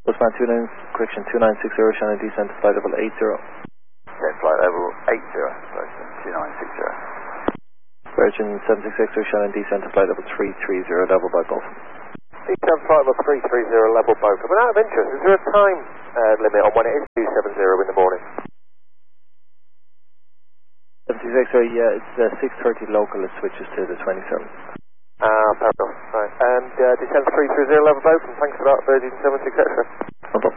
Postman correction 2960, Shannon descent to flight level 80. Okay, flight level 80, Virgin 2960. Virgin 766, Shannon descent to flight level 330, level by Golf. Descent flight level 330, level both. But out of interest, is there a time limit on when it is 270 in the morning? 766, yeah, it's 6:30 local, it switches to the 27th. Fair enough. Right. And descent 330, level both, and thanks for that, Virgin 766.